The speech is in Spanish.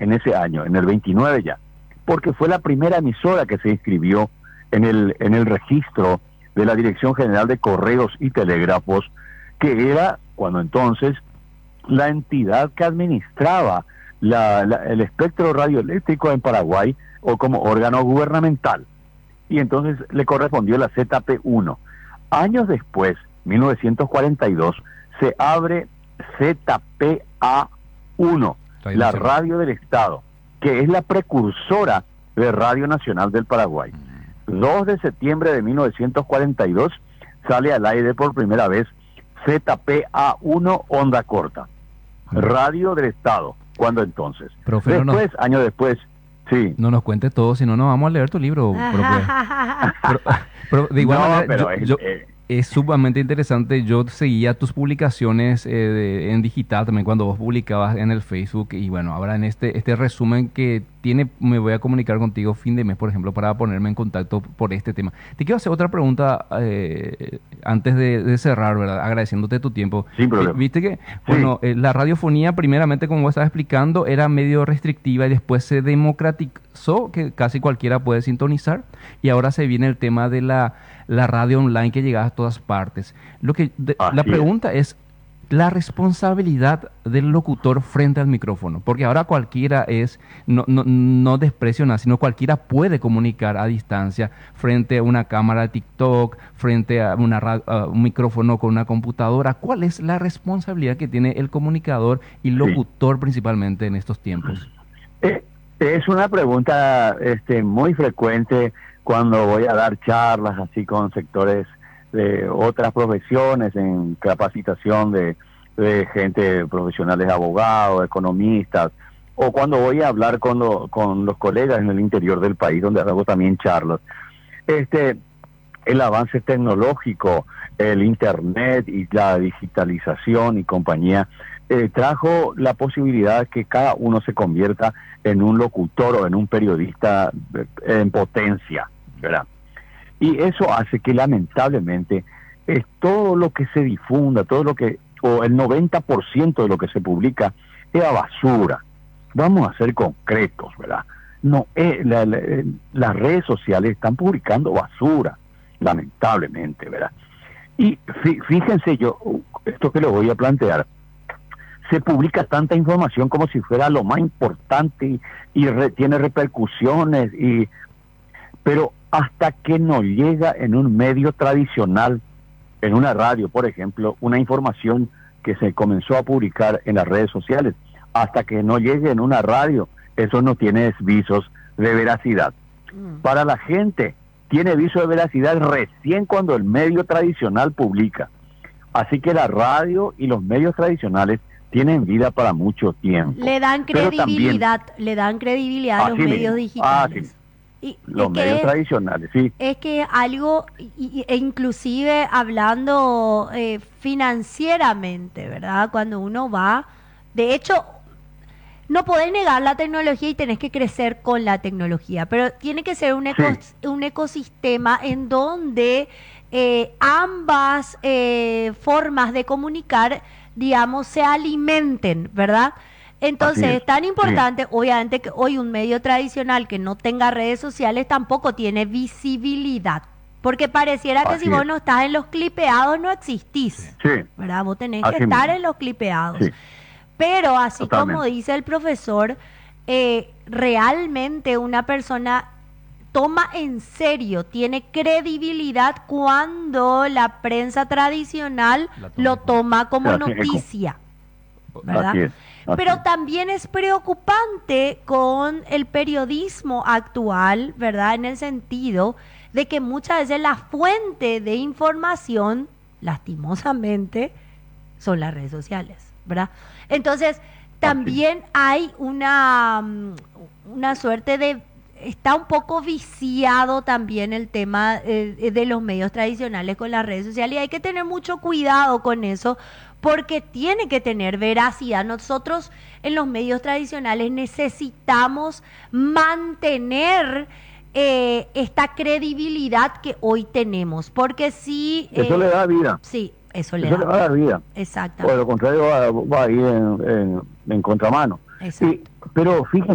en ese año, en el 29 ya, porque fue la primera emisora que se inscribió en el registro de la Dirección General de Correos y Telégrafos, que era cuando entonces la entidad que administraba el espectro radioeléctrico en Paraguay, o como órgano gubernamental. Y entonces le correspondió la ZP1. Años después, 1942, se abre ZPA1, la Radio del Estado, que es la precursora de Radio Nacional del Paraguay. 2 de septiembre de 1942 sale al aire por primera vez ZPA1 onda corta, Radio del Estado. ¿Cuándo entonces? Profe, después, años después, sí. No nos cuentes todo, si no, no vamos a leer tu libro, profe. Pero de igual manera, es sumamente interesante. Yo seguía tus publicaciones en digital también cuando vos publicabas en el Facebook. Y bueno, ahora en este resumen que tiene, me voy a comunicar contigo fin de mes, por ejemplo, para ponerme en contacto por este tema. Te quiero hacer otra pregunta antes de cerrar, ¿verdad? Agradeciéndote tu tiempo. Sin problema. Viste que, bueno, la radiofonía primeramente, como vos estabas explicando, era medio restrictiva y después se democratizó, que casi cualquiera puede sintonizar. Y ahora se viene el tema de la radio online que llega a todas partes. La pregunta es la responsabilidad del locutor frente al micrófono, porque ahora cualquiera no desprecio nada, sino cualquiera puede comunicar a distancia frente a una cámara de TikTok, frente a un micrófono con una computadora. ¿Cuál es la responsabilidad que tiene el comunicador y locutor principalmente en estos tiempos? Es una pregunta muy frecuente cuando voy a dar charlas así con sectores de otras profesiones, en capacitación de gente profesionales, abogados, economistas, o cuando voy a hablar con los colegas en el interior del país, donde hago también charlas. El avance tecnológico, el internet y la digitalización y compañía, trajo la posibilidad de que cada uno se convierta en un locutor o en un periodista en potencia, ¿verdad? Y eso hace que lamentablemente todo lo que se difunda, o el 90% de lo que se publica es basura. Vamos a ser concretos, ¿verdad? No, las redes sociales están publicando basura, lamentablemente, ¿verdad? Y fíjense esto que le voy a plantear, se publica tanta información como si fuera lo más importante y tiene repercusiones, pero hasta que no llega en un medio tradicional, en una radio, por ejemplo, una información que se comenzó a publicar en las redes sociales, hasta que no llegue en una radio, eso no tiene visos de veracidad. Para la gente, tiene viso de veracidad recién cuando el medio tradicional publica. Así que la radio y los medios tradicionales tienen vida para mucho tiempo. Le dan credibilidad, a los medios digitales. Sí. Los medios tradicionales, sí. Es que algo, e inclusive hablando financieramente, ¿verdad? Cuando uno va, de hecho, no podés negar la tecnología y tenés que crecer con la tecnología, pero tiene que ser un ecosistema en donde ambas formas de comunicar, digamos, se alimenten, ¿verdad? Entonces es tan importante, obviamente, que hoy un medio tradicional que no tenga redes sociales tampoco tiene visibilidad, porque pareciera que si vos no estás en los clipeados no existís, ¿verdad? Vos tenés que estar en los clipeados. Pero así como dice el profesor, realmente una persona toma en serio, tiene credibilidad cuando la prensa tradicional lo toma como noticia, ¿verdad? Pero también es preocupante con el periodismo actual, ¿verdad? En el sentido de que muchas veces la fuente de información, lastimosamente, son las redes sociales, ¿verdad? Entonces, también hay una suerte de... Está un poco viciado también el tema de los medios tradicionales con las redes sociales y hay que tener mucho cuidado con eso porque tiene que tener veracidad. Nosotros en los medios tradicionales necesitamos mantener esta credibilidad que hoy tenemos, porque si... eso le da vida. Sí, eso le va a dar vida. Exactamente. Por lo contrario va a ir en contramano. Exacto. Pero fíjense,